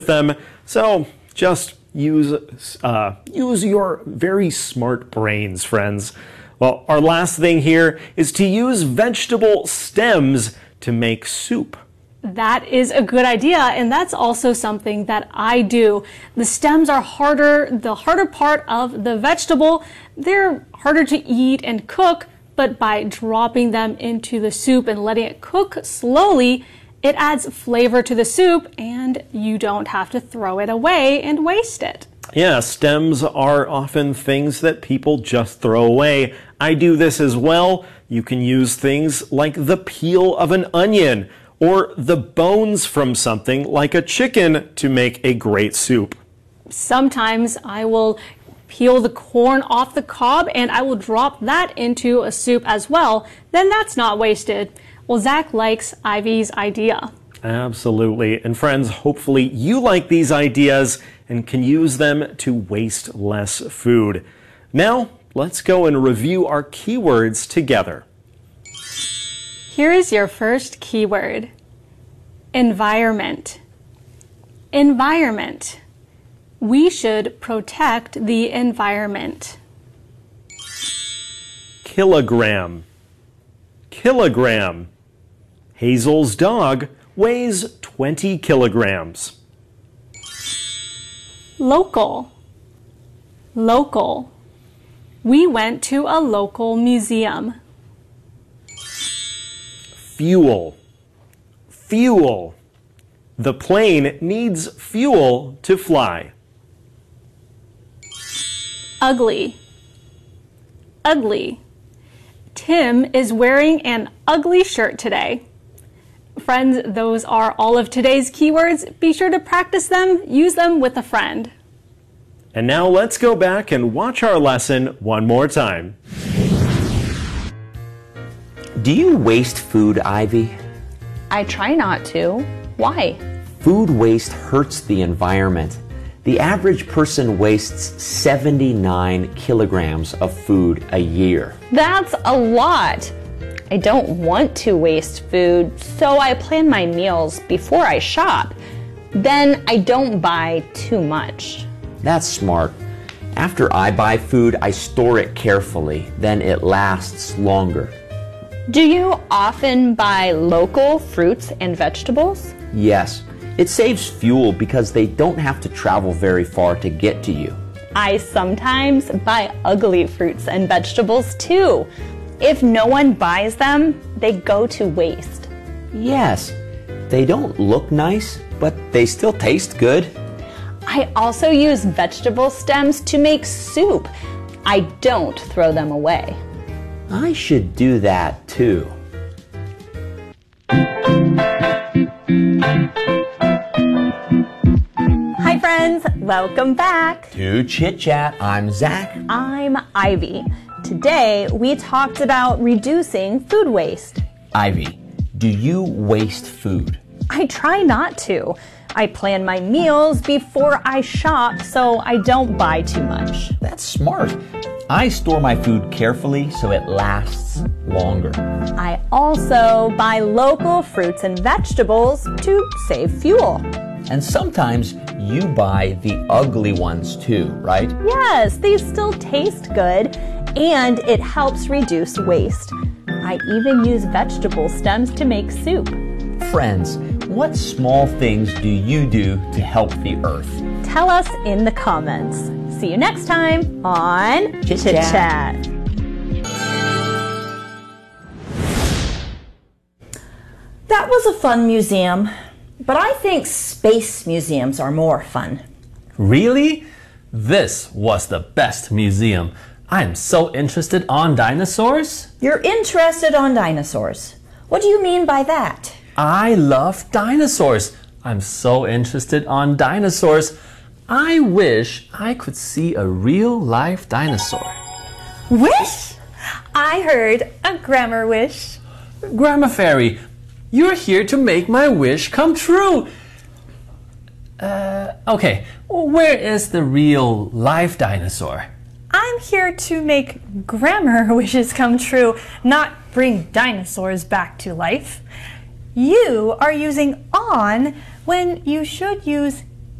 them. So just use your very smart brains, friends. Well, our last thing here is to use vegetable stems to make soup. That is a good idea, and that's also something that I do. The stems are the harder part of the vegetable. They're harder to eat and cook, but by dropping them into the soup and letting it cook slowly, it adds flavor to the soup, and you don't have to throw it away and waste it. Yeah, stems are often things that people just throw away. I do this as well. You can use things like the peel of an onion or the bones from something like a chicken to make a great soup. Sometimes I will peel the corn off the cob and I will drop that into a soup as well. Then that's not wasted. Well, Zach likes Ivy's idea. Absolutely. And friends, hopefully you like these ideas and can use them to waste less food. Now, let's go and review our keywords together. Here is your first keyword. Environment. Environment. We should protect the environment. Kilogram. Kilogram. Hazel's dog weighs 20 kilograms. Local. Local. We went to a local museum. Fuel. Fuel. The plane needs fuel to fly. Ugly. Ugly. Tim is wearing an ugly shirt today. Friends, those are all of today's keywords. Be sure to practice them, use them with a friend. And now let's go back and watch our lesson one more time. Do you waste food, Ivy? I try not to. Why? Food waste hurts the environment. The average person wastes 79 kilograms of food a year. That's a lot. I don't want to waste food, so I plan my meals before I shop. Then I don't buy too much. That's smart. After I buy food, I store it carefully. Then it lasts longer. Do you often buy local fruits and vegetables? Yes. It saves fuel because they don't have to travel very far to get to you. I sometimes buy ugly fruits and vegetables too. If no one buys them, they go to waste. Yes. They don't look nice, but they still taste good. I also use vegetable stems to make soup. I don't throw them away. I should do that too. Hi friends, welcome back to Chit Chat. I'm Zach. I'm Ivy. Today we talked about reducing food waste. Ivy, do you waste food? I try not to. I plan my meals before I shop so I don't buy too much. That's smart. I store my food carefully so it lasts longer. I also buy local fruits and vegetables to save fuel. And sometimes you buy the ugly ones too, right? Yes, they still taste good and it helps reduce waste. I even use vegetable stems to make soup. Friends, what small things do you do to help the earth? Tell us in the comments. See you next time on Chit Chat. That was a fun museum, but I think space museums are more fun. Really? This was the best museum. I'm so interested on dinosaurs. You're interested on dinosaurs. What do you mean by that? I love dinosaurs. I'm so interested on dinosaurs. I wish I could see a real life dinosaur. Wish? I heard a grammar wish. Grammar Fairy, you're here to make my wish come true. Okay, where is the real life dinosaur? I'm here to make grammar wishes come true, not bring dinosaurs back to life. You are using on when you should use